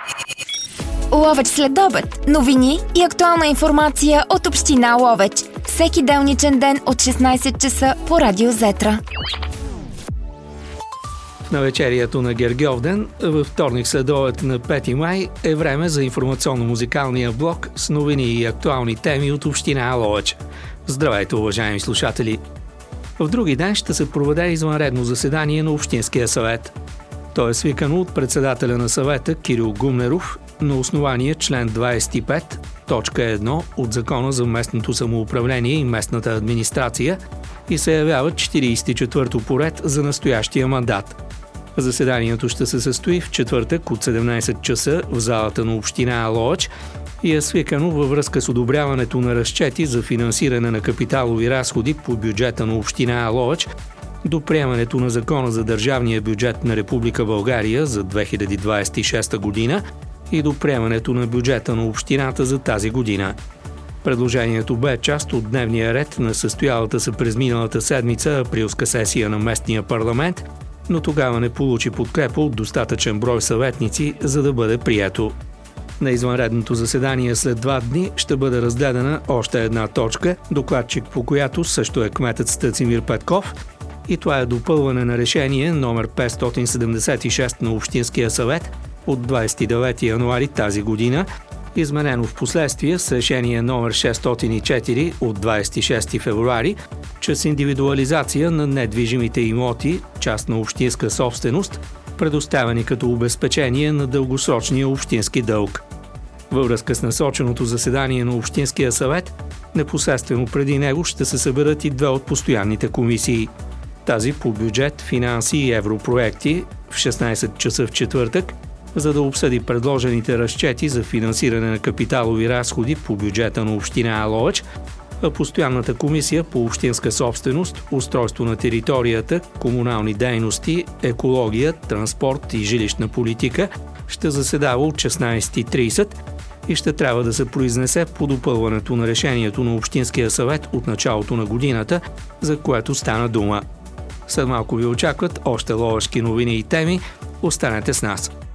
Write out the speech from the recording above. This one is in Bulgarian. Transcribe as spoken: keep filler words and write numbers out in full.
Ловеч след обед. Новини и актуална информация от община Ловеч. Всеки делничен ден от шестнайсет часа по Радио Зетра. В навечерието на Гергьовден, във вторник следобед на пети май, е време за информационно-музикалния блок с новини и актуални теми от община Ловеч. Здравейте, уважаеми слушатели! В други ден ще се проведе извънредно заседание на Общинския съвет. То е свикано от председателя на съвета Кирил Гумнеров на основание член двайсет и пет, точка едно от Закона за местното самоуправление и местната администрация и се явява четирийсет и четвърто поред за настоящия мандат. Заседанието ще се състои в четвъртък от седемнайсет часа в залата на община Ловеч и е свикано във връзка с одобряването на разчети за финансиране на капиталови разходи по бюджета на община Ловеч до приемането на Закона за държавния бюджет на Република България за две хиляди двайсет и шеста година и до приемането на бюджета на общината за тази година. Предложението бе част от дневния ред на състоялата се през миналата седмица априлска сесия на местния парламент, но тогава не получи подкрепа от достатъчен брой съветници, за да бъде прието. На извънредното заседание след два дни ще бъде разгледана още една точка, докладчик по която също е кметът Стацимир Петков, и това е допълване на решение номер петстотин седемдесет и шест на Общинския съвет от двайсет и девети януари тази година, изменено в последствие с решение номер шестстотин и четири от двайсет и шести февруари, чрез индивидуализация на недвижимите имоти, част на общинска собственост, предоставени като обезпечение на дългосрочния общински дълг. Във връзка с насоченото заседание на Общинския съвет, непосредствено преди него ще се съберат и две от постоянните комисии. Тази по бюджет, финанси и европроекти в шестнайсет часа в четвъртък, за да обсъди предложените разчети за финансиране на капиталови разходи по бюджета на община Ловеч, а постоянната комисия по общинска собственост, устройство на територията, комунални дейности, екология, транспорт и жилищна политика ще заседава от шестнайсет и трийсет и ще трябва да се произнесе по допълването на решението на Общинския съвет от началото на годината, за което стана дума. След малко ви очакват още ловешки новини и теми. Останете с нас!